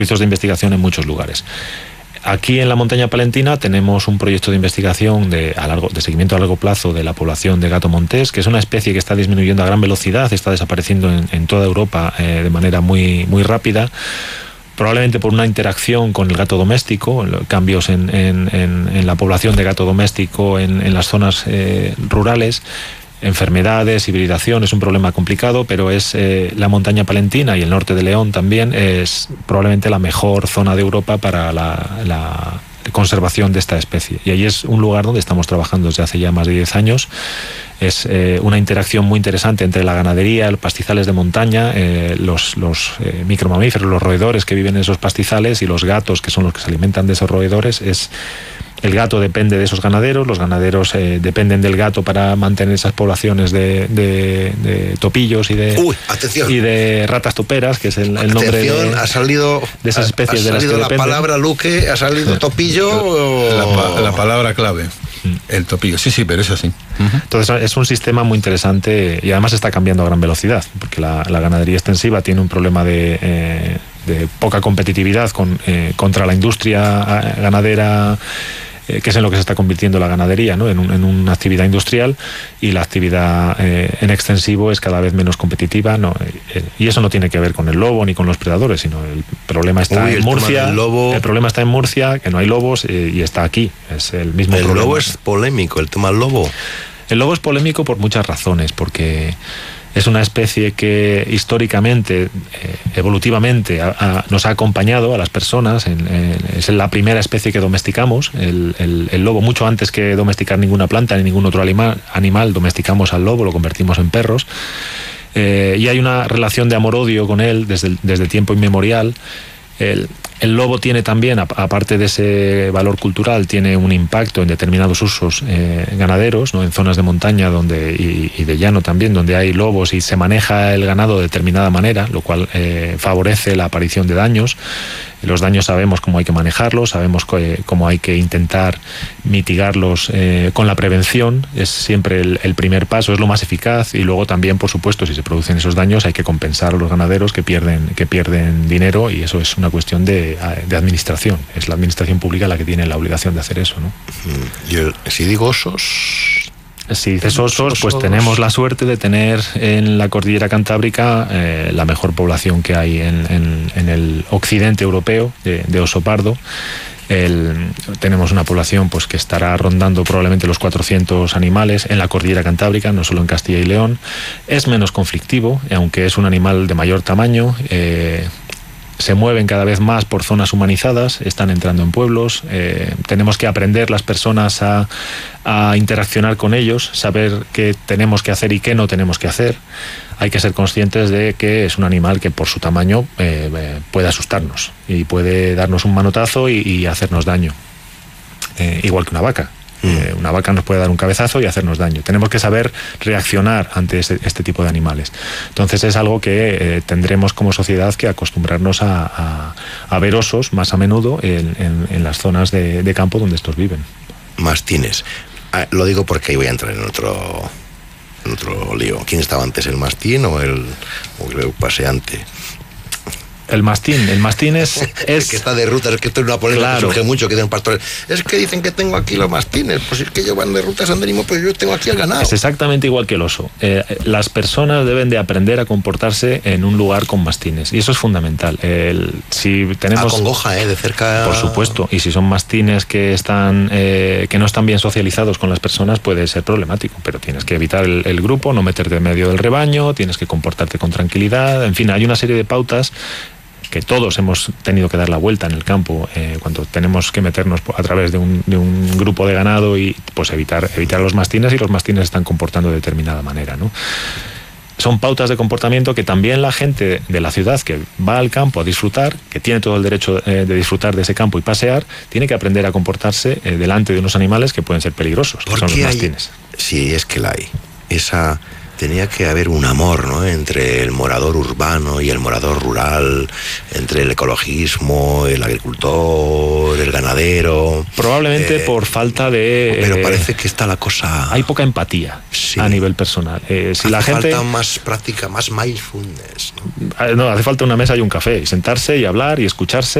servicios de investigación en muchos lugares. Aquí en la montaña palentina tenemos un proyecto de investigación de seguimiento a largo plazo de la población de gato montés, que es una especie que está disminuyendo a gran velocidad, está desapareciendo en toda Europa de manera muy, muy rápida, probablemente por una interacción con el gato doméstico, cambios en la población de gato doméstico en las zonas rurales. Enfermedades, hibridación, es un problema complicado, pero es la montaña palentina y el norte de León también es probablemente la mejor zona de Europa para la conservación de esta especie. Y ahí es un lugar donde estamos trabajando desde hace ya más de 10 años. Es una interacción muy interesante entre la ganadería, los pastizales de montaña, los micromamíferos, los roedores que viven en esos pastizales y los gatos, que son los que se alimentan de esos roedores. El gato depende de esos ganaderos, los ganaderos dependen del gato para mantener esas poblaciones de topillos y de ratas toperas, que es el nombre de esas especies de las que dependen. La palabra Luque, ha salido topillo. La palabra clave, el topillo. Sí, pero es así. Entonces es un sistema muy interesante y además está cambiando a gran velocidad, porque la ganadería extensiva tiene un problema de poca competitividad contra la industria ganadera, que es en lo que se está convirtiendo la ganadería, ¿no? en una actividad industrial, y la actividad en extensivo es cada vez menos competitiva, ¿no? Y eso no tiene que ver con el lobo ni con los predadores, sino el problema está en Murcia. El problema está en Murcia, que no hay lobos, y está aquí, es el mismo problema. El lobo es polémico, el tema del lobo. El lobo es polémico por muchas razones, porque es una especie que históricamente, evolutivamente, nos ha acompañado a las personas. Es la primera especie que domesticamos, el lobo. Mucho antes que domesticar ninguna planta ni ningún otro animal, domesticamos al lobo, lo convertimos en perros. Y hay una relación de amor-odio con él desde tiempo inmemorial. El lobo tiene también, aparte de ese valor cultural, tiene un impacto en determinados usos ganaderos, ¿no? En zonas de montaña y de llano también, donde hay lobos y se maneja el ganado de determinada manera, lo cual favorece la aparición de daños. Los daños sabemos cómo hay que manejarlos, sabemos cómo hay que intentar mitigarlos con la prevención. Es siempre el primer paso, es lo más eficaz, y luego también, por supuesto, si se producen esos daños hay que compensar a los ganaderos que pierden dinero, y eso es una cuestión de administración. Es la administración pública la que tiene la obligación de hacer eso, ¿no? Si digo osos... Si dices osos, pues tenemos la suerte de tener en la cordillera cantábrica la mejor población que hay en el occidente europeo de oso pardo. Tenemos una población pues que estará rondando probablemente los 400 animales en la cordillera cantábrica, no solo en Castilla y León. Es menos conflictivo, aunque es un animal de mayor tamaño. Se mueven cada vez más por zonas humanizadas, están entrando en pueblos. Tenemos que aprender las personas a interaccionar con ellos, saber qué tenemos que hacer y qué no tenemos que hacer. Hay que ser conscientes de que es un animal que por su tamaño puede asustarnos y puede darnos un manotazo y hacernos daño, igual que una vaca. Una vaca nos puede dar un cabezazo y hacernos daño. Tenemos que saber reaccionar ante este tipo de animales. Entonces es algo que tendremos como sociedad que acostumbrarnos a ver osos más a menudo en las zonas de campo donde estos viven. Mastines. Lo digo porque ahí voy a entrar en otro lío. ¿Quién estaba antes, el mastín o el paseante? El mastín es que está de ruta, es que esto es una polémica, claro. Que surge mucho, que dicen pastores, es que dicen que tengo aquí los mastines, pues es que ellos van de ruta senderismo, pues yo tengo aquí el ganado. Es exactamente igual que el oso. Las personas deben de aprender a comportarse en un lugar con mastines, y eso es fundamental. Si tenemos acongoja, de cerca. Por supuesto, y si son mastines que no están bien socializados con las personas, puede ser problemático, pero tienes que evitar el grupo, no meterte en medio del rebaño, tienes que comportarte con tranquilidad. En fin, hay una serie de pautas que todos hemos tenido que dar la vuelta en el campo cuando tenemos que meternos a través de un grupo de ganado, y pues evitar los mastines, y los mastines están comportando de determinada manera, ¿no? Son pautas de comportamiento que también la gente de la ciudad que va al campo a disfrutar, que tiene todo el derecho de disfrutar de ese campo y pasear, tiene que aprender a comportarse delante de unos animales que pueden ser peligrosos, que son los mastines. Si es que la hay, esa tenía que haber un amor, ¿no?, entre el morador urbano y el morador rural, entre el ecologismo, el agricultor, el ganadero. Probablemente por falta de... Pero parece que está la cosa... Hay poca empatía, sí, a nivel personal. Si la hace gente... falta más práctica, más mindfulness, ¿no? No, hace falta una mesa y un café, y sentarse y hablar y escucharse